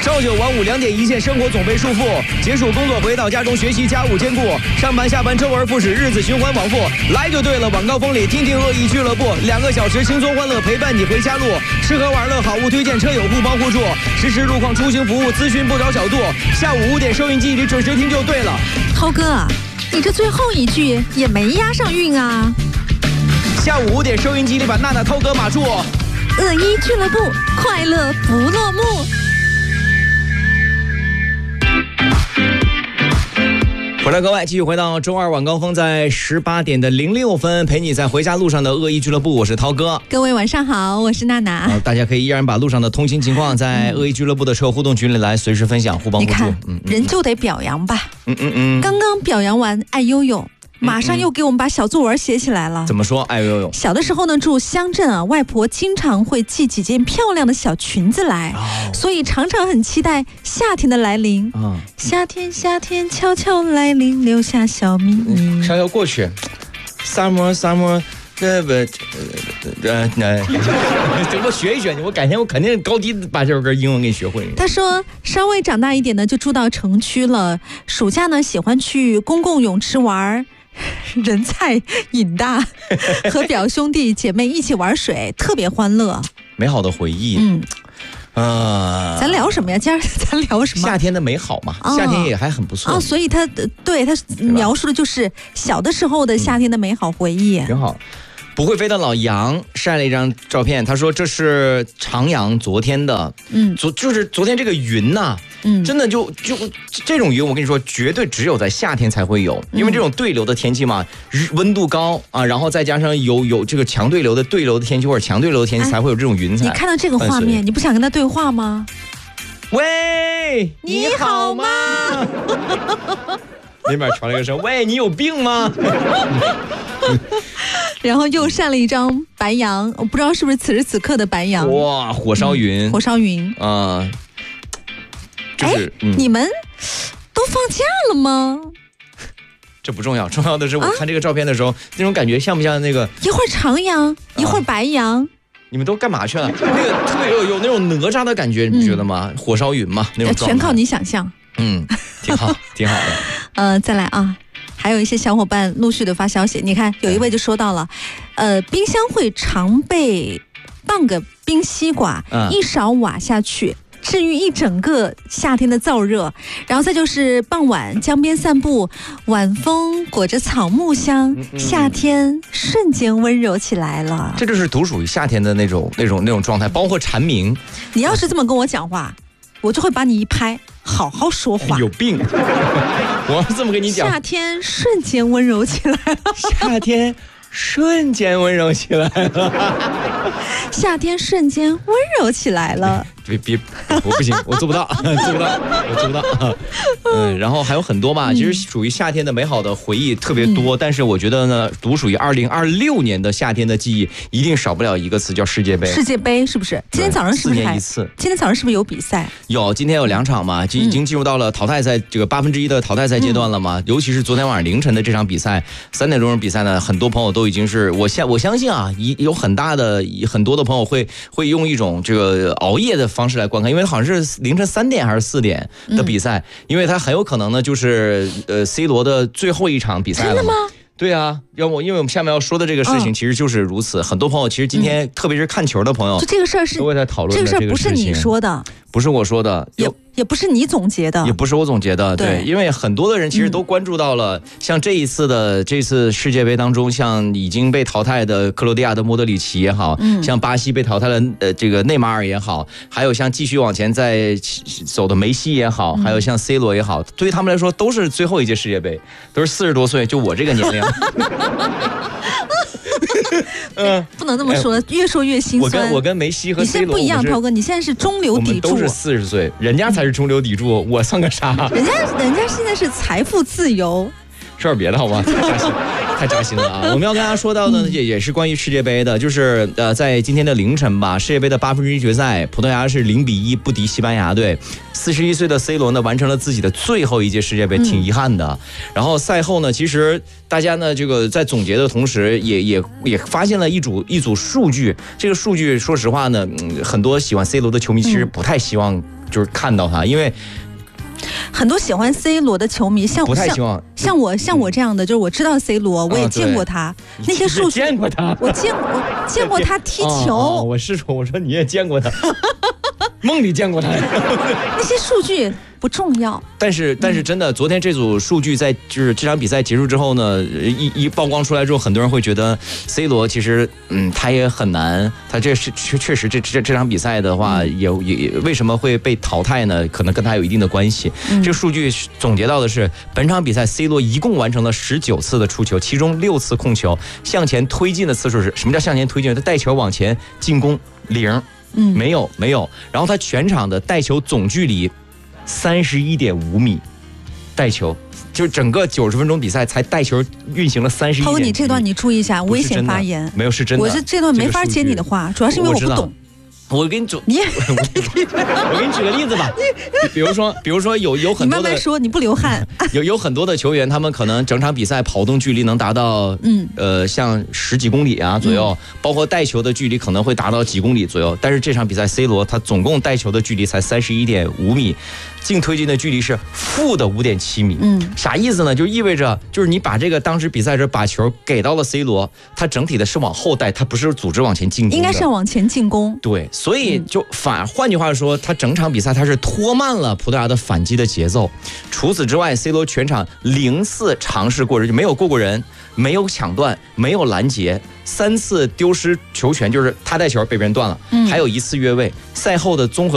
朝9晚5，2点一线，生活总被束缚。结束工作回到家中，学习家务兼顾，上班下班周而复始，日子循环往复。来就对了，晚高峰里听听恶意俱乐部，2个小时轻松欢乐陪伴你回家路，吃喝玩乐好物推荐，车友互帮互助，实时路况出行服务，咨询不着小度。下午5点收音机里准时听就对了。 涛哥，你这最后一句也没押上韵啊。 下午5点收音机里把娜娜、涛哥、马柱。 恶意俱乐部，快乐不落幕。 回来，各位继续回到周二晚高峰，在18点06分，陪你在回家路上的恶意俱乐部，我是涛哥。 各位晚上好，我是娜娜。 大家可以依然把路上的通行情况在恶意俱乐部的车友互动群里来随时分享，互帮互助。 你看，人就得表扬吧。刚刚表扬完爱悠悠。马上又给我们把小作文写起来了。 怎么说？爱悠悠小的时候呢，住乡镇啊，外婆经常会寄几件漂亮的小裙子来，所以常常很期待夏天的来临。夏天，夏天悄悄来临，留下小秘密。 悄悄过去 ，summer，我学一学你，我改天我肯定高低把这首歌英文给学会。 他说，稍微长大一点呢，就住到城区了，暑假呢喜欢去公共泳池玩。人菜瘾大，和表兄弟姐妹一起玩水，特别欢乐， 美好的回忆。 咱聊什么呀？今儿咱聊什么？ 夏天的美好嘛，夏天也还很不错。 所以他描述的就是小的时候的夏天的美好回忆。 挺好。不会飞的老杨晒了一张照片，他说这是长阳昨天的，就是昨天这个云呐，真的就这种云，我跟你说，绝对只有在夏天才会有，因为这种对流的天气嘛，温度高啊，然后再加上有这个强对流的天气或者强对流的天气，才会有这种云彩。 你看到这个画面，你不想跟他对话吗？ 喂， 你好吗？ 那边传来一声：“喂，你有病吗？” 然后又晒了一张白羊，我不知道是不是此时此刻的白羊。 哇，火烧云， 火烧云啊！ 你们都放假了吗？ 这不重要，重要的是我看这个照片的时候，那种感觉像不像那个一会儿长阳，一会儿白羊？ 你们都干嘛去了？那个特别有那种哪吒的感觉，你不觉得吗？火烧云嘛，那种状态全靠你想象。 挺好，挺好的。再来啊，还有一些小伙伴陆续的发消息，你看有一位就说到了，冰箱会常备半个冰西瓜，一勺瓦下去，治愈一整个夏天的燥热。然后再就是傍晚江边散步，晚风裹着草木香，夏天瞬间温柔起来了。 这就是独属于夏天的那种状态，包括蝉鸣。 你要是这么跟我讲话，我就会把你一拍，好好说话。 有病！我要这么跟你讲。 夏天瞬间温柔起来了。 夏天瞬间温柔起来了。 夏天瞬间温柔起来了。 别，我不行，我做不到，我做不到。然后还有很多吧，其实属于夏天的美好的回忆特别多，但是我觉得呢，独属于2026年的夏天的记忆，一定少不了一个词，叫世界杯。世界杯是不是？今天早上是不是 4年一次？ 今天早上是不是有比赛？ 有，今天有2场嘛，已经进入到了淘汰赛这个1/8的淘汰赛阶段了嘛。尤其是昨天晚上凌晨的这场比赛，3点钟比赛呢，很多朋友都已经是我相信啊，有很多的朋友会用一种这个熬夜的方式来观看，因为好像是凌晨3点还是4点的比赛，因为它很有可能呢就是C 罗的最后一场比赛了。真的吗？对啊，因为我们下面要说的这个事情其实就是如此。很多朋友其实今天特别是看球的朋友， 就这个事儿是都会在讨论这个事儿，不是你说的， 不是我说的， 也不是你总结的， 也不是我总结的，对，因为很多的人其实都关注到了，像这次世界杯当中，像已经被淘汰的克罗地亚的莫德里奇也好，像巴西被淘汰的这个内马尔也好，还有像继续往前在走的梅西也好，还有像 C 罗也好，对于他们来说都是最后一届世界杯，都是40多岁，就我这个年龄。 不能这么说，越说越心酸。 我跟梅西和 C 罗你现在不一样，涛哥，你现在是中流砥柱， 我们都是40岁，人家才是中流砥柱，我算个啥？ 人家现在是财富自由。 说点别的好吗？太扎心了啊！我们要跟大家说到的也是关于世界杯的，就是在今天的凌晨吧，世界杯的1/8决赛，葡萄牙是0-1不敌西班牙队。41岁的 C 罗呢，完成了自己的最后一届世界杯，挺遗憾的。然后赛后呢，其实大家呢这个在总结的同时，也发现了一组数据。这个数据说实话呢，很多喜欢 C 罗的球迷其实不太希望就是看到他，因为很多喜欢 C 罗的球迷， 不太希望像我这样的，就是我知道 C 罗，我也见过他，那些数据见过他， 我见过他踢球， 我说你也见过他，梦里见过他， 那些数据不重要。 但是真的，昨天这组数据在就是这场比赛结束之后呢，一曝光出来之后，很多人会觉得 C 罗其实他也很难，他这是确实这场比赛的话也为什么会被淘汰呢？可能跟他有一定的关系。这个数据总结到的是，本场比赛 C 罗一共完成了19次的出球，其中6次控球，向前推进的次数是什么叫向前推进？他带球往前进攻0，没有。然后他全场的带球总距离31.5米，带球就是整个90分钟比赛才带球运行了31.5米。 涛，你这段你注意一下，危险发言。 没有，是真的。 我这段没法接你的话，主要是因为我不懂。 我给你举，我给你举个例子吧。比如说有很多的， 你慢慢说，你不流汗。 有很多的球员，他们可能整场比赛跑动距离能达到像10几公里啊左右，包括带球的距离可能会达到几公里左右。但是这场比赛 C 罗他总共带球的距离才31.5米，净推进的距离是负的5.7米。啥意思呢？就意味着就是你把这个当时比赛时把球给到了 C 罗，他整体的是往后带，他不是组织往前进攻的， 应该是要往前进攻。 对。所以就换句话说，他整场比赛他是拖慢了葡萄牙的反击的节奏。除此之外 ，C 罗全场0次尝试过人，就没有过人，没有抢断，没有拦截，3次丢失球权，就是他带球被别人断了，还有1次越位。赛后的综合